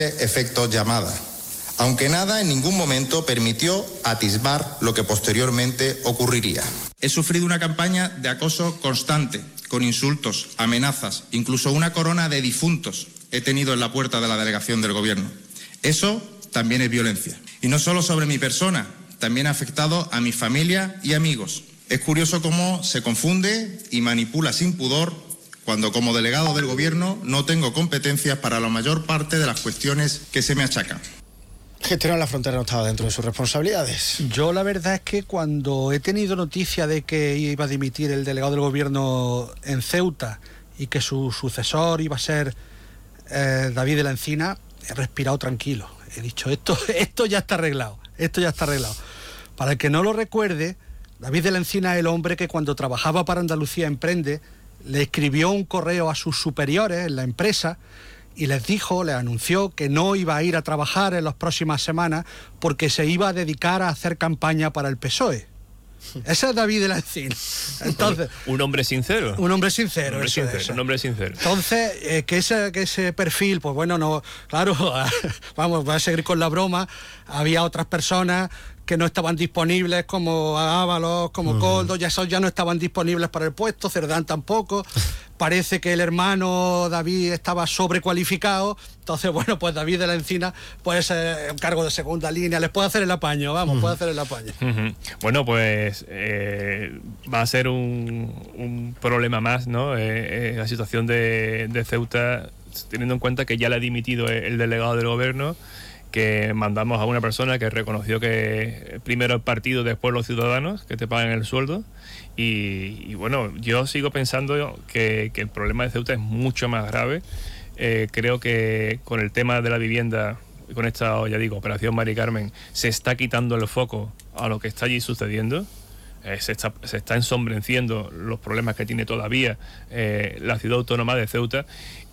Efecto llamada, aunque nada en ningún momento permitió atisbar lo que posteriormente ocurriría. He sufrido una campaña de acoso constante, con insultos, amenazas, incluso una corona de difuntos he tenido en la puerta de la delegación del Gobierno. Eso también es violencia. Y no solo sobre mi persona, también ha afectado a mi familia y amigos. Es curioso cómo se confunde y manipula sin pudor cuando como delegado del Gobierno no tengo competencias para la mayor parte de las cuestiones que se me achacan. Gestionar la frontera no estaba dentro de sus responsabilidades. Yo la verdad es que cuando he tenido noticia de que iba a dimitir el delegado del Gobierno en Ceuta y que su sucesor iba a ser David de la Encina, he respirado tranquilo. He dicho, esto ya está arreglado, esto ya está arreglado. Para el que no lo recuerde, David de la Encina es el hombre que cuando trabajaba para Andalucía Emprende le escribió un correo a sus superiores en la empresa y les anunció que no iba a ir a trabajar en las próximas semanas porque se iba a dedicar a hacer campaña para el PSOE. Ese es David de la Encina. Entonces, un hombre sincero. Un hombre sincero. Un hombre sincero. Entonces, que ese perfil, pues bueno, no, claro, vamos, voy a seguir con la broma. Había otras personas que no estaban disponibles, como Ábalos, como Coldo, esos ya no estaban disponibles para el puesto, Cerdán tampoco. Parece que el hermano David estaba sobrecualificado, entonces bueno, pues David de la Encina puede ser un cargo de segunda línea, les puede hacer el apaño, puede hacer el apaño. Bueno, pues va a ser un problema más, ¿no? La situación de Ceuta, teniendo en cuenta que ya le ha dimitido el delegado del Gobierno, que mandamos a una persona que reconoció que primero el partido, después los ciudadanos, que te pagan el sueldo. Y bueno, yo sigo pensando que el problema de Ceuta es mucho más grave. Creo que con el tema de la vivienda, con esta, ya digo, operación Mari Carmen, se está quitando el foco a lo que está allí sucediendo. Se está ensombreciendo los problemas que tiene todavía la ciudad autónoma de Ceuta.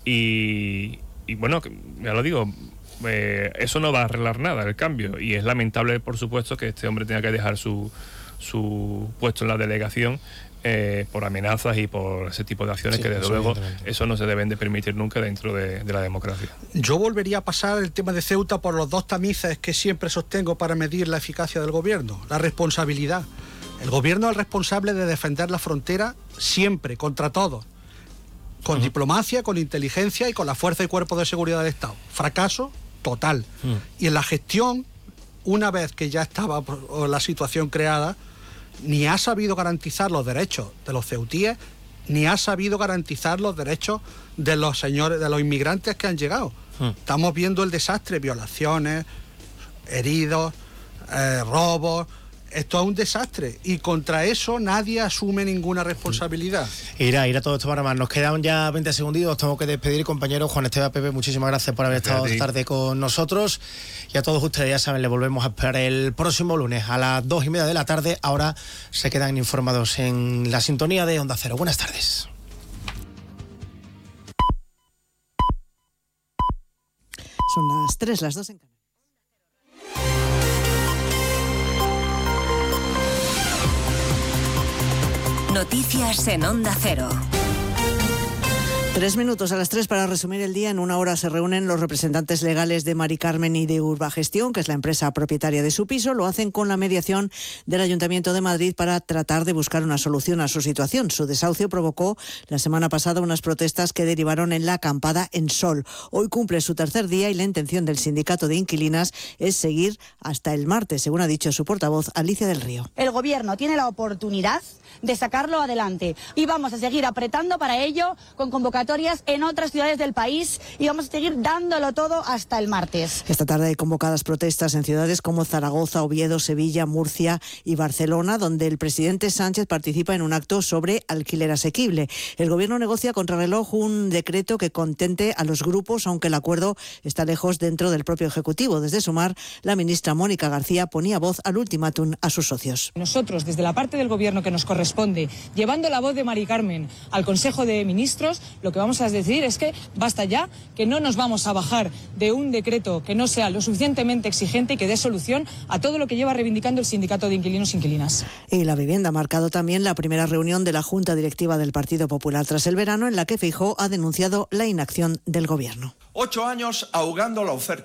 Y bueno, ya lo digo, eso no va a arreglar nada, el cambio. Y es lamentable, por supuesto, que este hombre tenga que dejar su puesto en la delegación por amenazas y por ese tipo de acciones, que desde luego eso no se deben de permitir nunca dentro de la democracia. Yo volvería a pasar el tema de Ceuta por los dos tamices que siempre sostengo para medir la eficacia del Gobierno. La responsabilidad. El Gobierno es el responsable de defender la frontera siempre, contra todos, con diplomacia, con inteligencia y con la fuerza y cuerpo de seguridad del Estado. Fracaso total. Y en la gestión, una vez que ya estaba la situación creada, ni ha sabido garantizar los derechos de los ceutíes, ni ha sabido garantizar los derechos de los señores, de los inmigrantes que han llegado. Estamos viendo el desastre, violaciones, heridos, robos. Esto es un desastre y contra eso nadie asume ninguna responsabilidad. Irá todo esto para más. Nos quedan ya 20 segunditos, tengo que despedir, compañero Juan Esteban, Pepe, muchísimas gracias por haber estado esta tarde con nosotros. Y a todos ustedes, ya saben, les volvemos a esperar el próximo lunes a las 2:30 de la tarde. Ahora se quedan informados en la sintonía de Onda Cero. Buenas tardes. Son las 3, las 2 en Canarias. Noticias en Onda Cero. 3 minutos a las 3 para resumir el día. En una hora se reúnen los representantes legales de Mari Carmen y de Urbagestión, que es la empresa propietaria de su piso. Lo hacen con la mediación del Ayuntamiento de Madrid para tratar de buscar una solución a su situación. Su desahucio provocó la semana pasada unas protestas que derivaron en la acampada en Sol. Hoy cumple su tercer día y la intención del sindicato de inquilinas es seguir hasta el martes, según ha dicho su portavoz Alicia del Río. El Gobierno tiene la oportunidad de sacarlo adelante y vamos a seguir apretando para ello con convocatorias en otras ciudades del país y vamos a seguir dándolo todo hasta el martes. Esta tarde hay convocadas protestas en ciudades como Zaragoza, Oviedo, Sevilla, Murcia y Barcelona, donde el presidente Sánchez participa en un acto sobre alquiler asequible. El Gobierno negocia contrarreloj un decreto que contente a los grupos, aunque el acuerdo está lejos dentro del propio Ejecutivo. Desde Sumar, la ministra Mónica García ponía voz al ultimátum a sus socios. Nosotros, desde la parte del Gobierno que nos corresponde, llevando la voz de Mari Carmen al Consejo de Ministros, lo que vamos a decir es que basta ya, que no nos vamos a bajar de un decreto que no sea lo suficientemente exigente y que dé solución a todo lo que lleva reivindicando el sindicato de inquilinos e inquilinas. Y la vivienda ha marcado también la primera reunión de la Junta Directiva del Partido Popular tras el verano, en la que Feijóo ha denunciado la inacción del Gobierno. 8 años ahogando la oferta.